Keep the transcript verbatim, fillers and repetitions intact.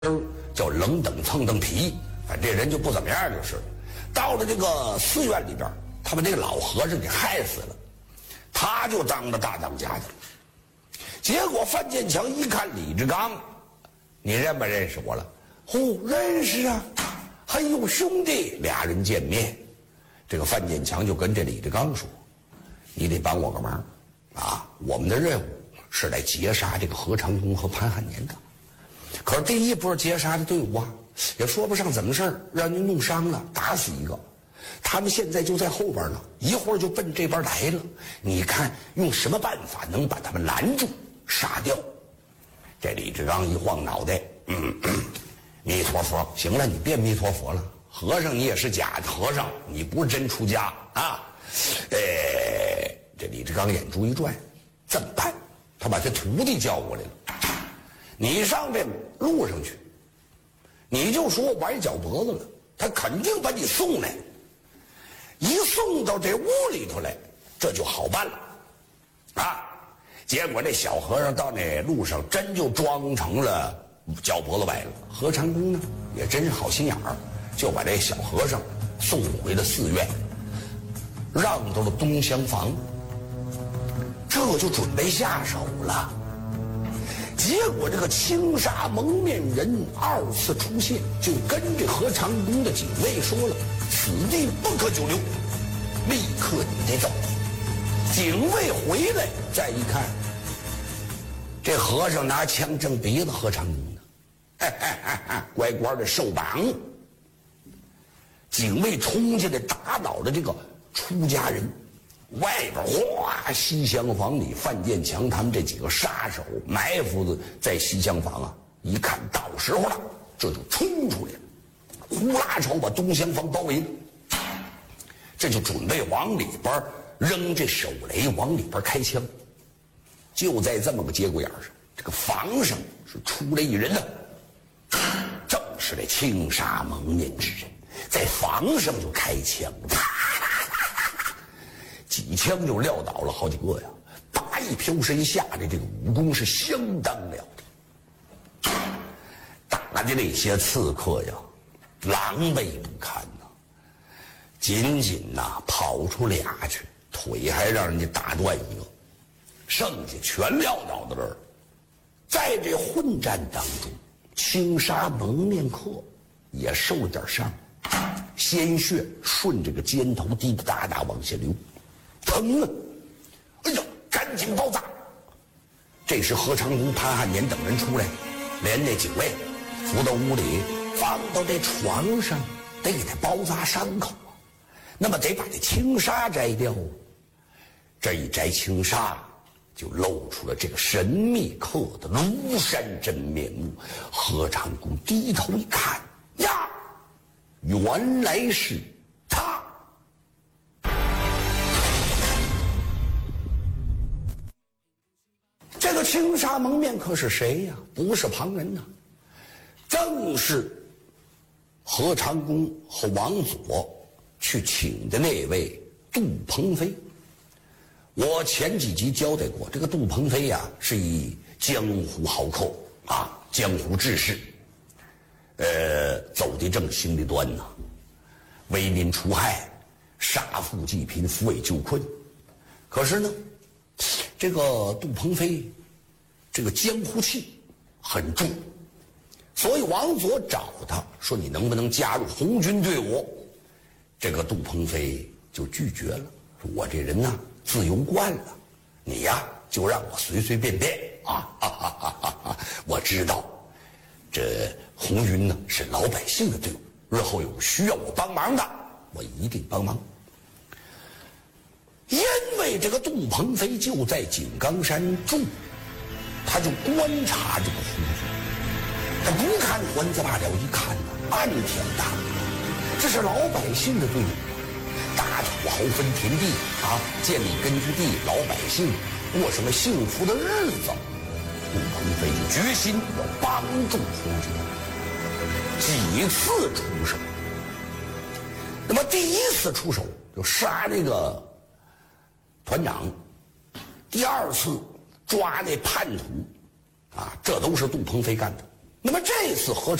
叫冷等蹭蹬皮，反正这人就不怎么样就是了。到了这个寺院里边，他把这个老和尚给害死了，他就当了大当家去了。结果范建强一看李志刚，你认不认识我了？哦，认识啊！哎呦，兄弟，俩人见面，这个范建强就跟这李志刚说：“你得帮我个忙啊！我们的任务是来截杀这个何长工和潘汉年的。可是第一波截杀的队伍啊，也说不上怎么事儿，让您弄伤了，打死一个。他们现在就在后边呢，一会儿就奔这边来了。你看用什么办法能把他们拦住、杀掉？”这李志刚一晃脑袋，嗯，弥陀佛，行了，你别弥陀佛了，和尚你也是假的和尚，你不是真出家啊。哎，这李志刚眼珠一转，怎么办？他把这徒弟叫过来了，你上这路上去，你就说崴脚脖子了，他肯定把你送来，一送到这屋里头来，这就好办了啊。结果这小和尚到那路上真就装成了脚脖子崴了。何长工呢也真是好心眼儿，就把这小和尚送回了寺院，让到了东厢房，这就准备下手了。结果这个青纱蒙面人二次出现，就跟这何长工的警卫说了：“此地不可久留，立刻你得走。”警卫回来再一看，这和尚拿枪正逼着何长工呢，哎哎哎哎，乖乖的受绑。警卫冲进来打倒了这个出家人，外边哗，西厢房里范建强他们这几个杀手埋伏的在西厢房啊，一看到时候了，这就冲出来了，呼啦朝把东厢房包围了，这就准备往里边扔这手雷，往里边开枪。就在这么个节骨眼上，这个房上是出来一人呢，正是这青纱蒙面之人，在房上就开枪，几枪就撂倒了好几个呀。八一飘身下的这个武功是相当了得，打的那些刺客呀，狼狈不堪呐，仅仅呐跑出俩去，腿还让人家打断一个，剩下全撂倒在这儿。在这混战当中，青纱蒙面客也受了点伤，鲜血顺这个肩头滴滴答答往下流，疼啊！哎呀，赶紧包扎！这时何长工、潘汉年等人出来，连那警卫扶到屋里，放到这床上，得给他包扎伤口啊。那么得把这青纱摘掉，这一摘青纱，就露出了这个神秘客的庐山真面目。何长工低头一看，呀，原来是他。这个青纱蒙面客是谁呀？不是旁人呐，正是何长工和王佐去请的那位杜鹏飞。我前几集交代过，这个杜鹏飞呀、啊，是一江湖豪客啊，江湖志士，呃，走的正心的端呐，为民除害，杀富济贫，扶危救困。可是呢，这个杜鹏飞，这个江湖气很重，所以王佐找他说：“你能不能加入红军队伍？”这个杜鹏飞就拒绝了，说：“我这人呢，自由惯了，你呀就让我随随便便啊！哈哈哈哈哈！我知道，这红军呢是老百姓的队伍，日后有需要我帮忙的，我一定帮忙。”因为这个杜鹏飞就在井冈山住，他就观察这个红军，他不看官子罢了，一看呢，暗天大亮，这是老百姓的队伍。大土豪分田地啊，建立根据地，老百姓过什么幸福的日子？杜鹏飞就决心要帮助红军，几次出手。那么第一次出手就杀那个团长，第二次抓那叛徒，啊，这都是杜鹏飞干的。 那么这次和